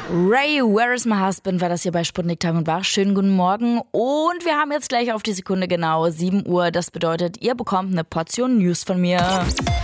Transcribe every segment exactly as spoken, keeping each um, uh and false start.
Ray, Where is my husband, war das hier bei Sputnik Tag und Wach. Schönen guten Morgen und wir haben jetzt gleich auf die Sekunde genau sieben Uhr. Das bedeutet, ihr bekommt eine Portion News von mir. M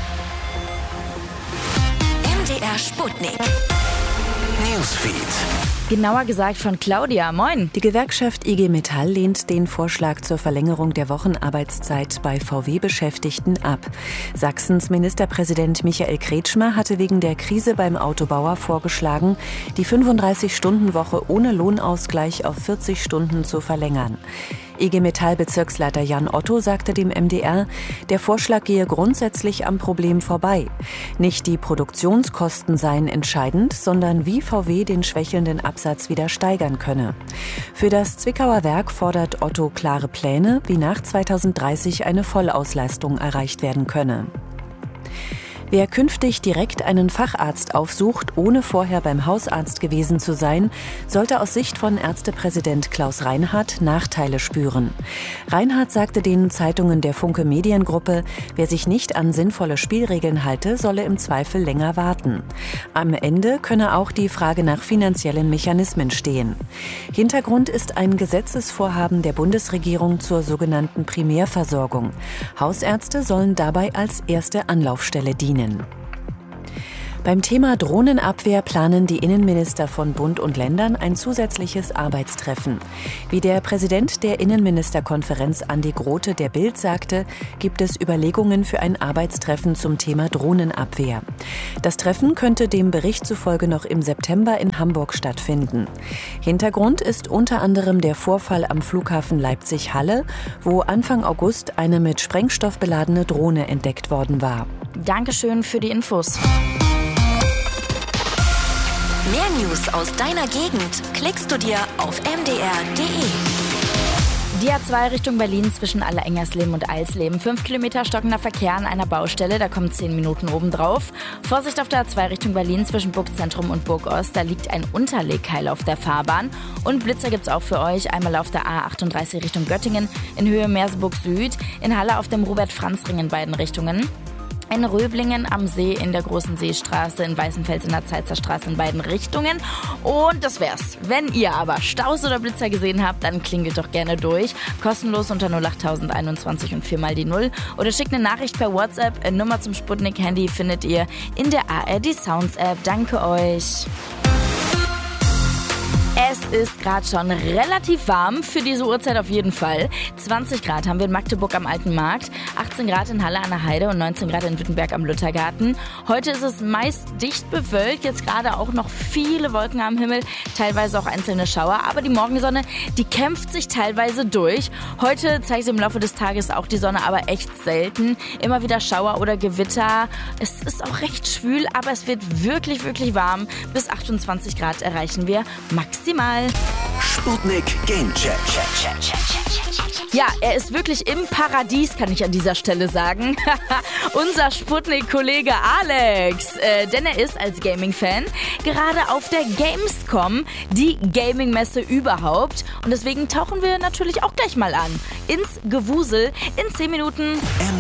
D R Sputnik Newsfeed. Genauer gesagt von Claudia. Moin. Die Gewerkschaft I G Metall lehnt den Vorschlag zur Verlängerung der Wochenarbeitszeit bei V W-Beschäftigten ab. Sachsens Ministerpräsident Michael Kretschmer hatte wegen der Krise beim Autobauer vorgeschlagen, die fünfunddreißig-Stunden-Woche ohne Lohnausgleich auf vierzig Stunden zu verlängern. I G Metall-Bezirksleiter Jan Otto sagte dem M D R, der Vorschlag gehe grundsätzlich am Problem vorbei. Nicht die Produktionskosten seien entscheidend, sondern wie V W den schwächelnden Absatz wieder steigern könne. Für das Zwickauer Werk fordert Otto klare Pläne, wie nach zweitausenddreißig eine Vollauslastung erreicht werden könne. Wer künftig direkt einen Facharzt aufsucht, ohne vorher beim Hausarzt gewesen zu sein, sollte aus Sicht von Ärztepräsident Klaus Reinhardt Nachteile spüren. Reinhardt sagte den Zeitungen der Funke Mediengruppe, wer sich nicht an sinnvolle Spielregeln halte, solle im Zweifel länger warten. Am Ende könne auch die Frage nach finanziellen Mechanismen stehen. Hintergrund ist ein Gesetzesvorhaben der Bundesregierung zur sogenannten Primärversorgung. Hausärzte sollen dabei als erste Anlaufstelle dienen. Beim Thema Drohnenabwehr planen die Innenminister von Bund und Ländern ein zusätzliches Arbeitstreffen. Wie der Präsident der Innenministerkonferenz Andi Grote der Bild sagte, gibt es Überlegungen für ein Arbeitstreffen zum Thema Drohnenabwehr. Das Treffen könnte dem Bericht zufolge noch im September in Hamburg stattfinden. Hintergrund ist unter anderem der Vorfall am Flughafen Leipzig-Halle, wo Anfang August eine mit Sprengstoff beladene Drohne entdeckt worden war. Dankeschön für die Infos. Mehr News aus deiner Gegend klickst du dir auf m d r punkt d e. Die A zwei Richtung Berlin zwischen Allerengersleben und Eisleben. Fünf Kilometer stockender Verkehr an einer Baustelle, da kommen zehn Minuten obendrauf. Vorsicht auf der A zwei Richtung Berlin zwischen Burgzentrum und Burgost, da liegt ein Unterlegkeil auf der Fahrbahn. Und Blitzer gibt's auch für euch, einmal auf der A achtunddreißig Richtung Göttingen in Höhe Merseburg Süd, in Halle auf dem Robert-Franz-Ring in beiden Richtungen. In Röblingen am See in der Großen Seestraße, in Weißenfels in der Zeitzer Straße in beiden Richtungen. Und das wär's. Wenn ihr aber Staus oder Blitzer gesehen habt, dann klingelt doch gerne durch. Kostenlos unter null acht null eins eins und vier mal die null. Oder schickt eine Nachricht per WhatsApp. Nummer zum Sputnik-Handy findet ihr in der A R D Sounds App. Danke euch. Es ist gerade schon relativ warm, für diese Uhrzeit auf jeden Fall. zwanzig Grad haben wir in Magdeburg am Alten Markt, achtzehn Grad in Halle an der Heide und neunzehn Grad in Wittenberg am Luthergarten. Heute ist es meist dicht bewölkt, jetzt gerade auch noch viele Wolken am Himmel, teilweise auch einzelne Schauer. Aber die Morgensonne, die kämpft sich teilweise durch. Heute zeigt sie im Laufe des Tages auch die Sonne, aber echt selten. Immer wieder Schauer oder Gewitter. Es ist auch recht schwül, aber es wird wirklich, wirklich warm. Bis achtundzwanzig Grad erreichen wir maximal. Sputnik Gamecheck. Ja, er ist wirklich im Paradies, kann ich an dieser Stelle sagen. Unser Sputnik-Kollege Alex. Äh, denn er ist als Gaming-Fan gerade auf der Gamescom, die Gaming-Messe überhaupt. Und deswegen tauchen wir natürlich auch gleich mal an ins Gewusel in zehn Minuten.